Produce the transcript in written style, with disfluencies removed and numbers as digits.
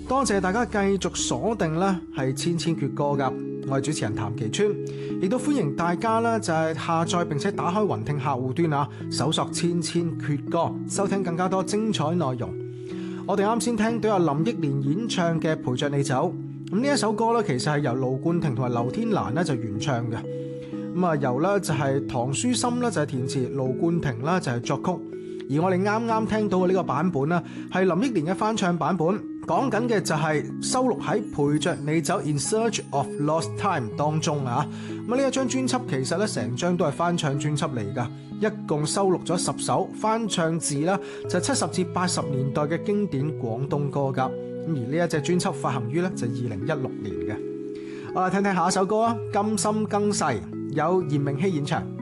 多謝大家繼續鎖定呢係千千闕歌噶，我係主持人譚其川，亦都歡迎大家呢就係下載並且打開雲聽客戶端啊，搜索千千闕歌，收聽更加多精彩內容。我哋啱先聽到有林憶蓮演唱嘅《陪着你走》，咁呢一首歌呢，其實係由盧冠廷同埋劉天蘭呢就原唱嘅，咁啊由呢就係唐書琛呢就係填詞，盧冠廷呢就係作曲。而我哋啱啱聽到嘅呢個版本呢，係林憶蓮嘅翻唱版本，講緊嘅就係收錄喺《陪着你走 In Search of Lost Time》當中啊。咁呢一張專輯其實咧成張都係翻唱專輯嚟㗎，一共收錄咗10首翻唱自啦就70至80年代嘅經典廣東歌㗎。咁而呢一隻專輯發行於咧就2016年嘅。我哋聽聽下一首歌啊，《甘心更逝》，有嚴明熙演唱。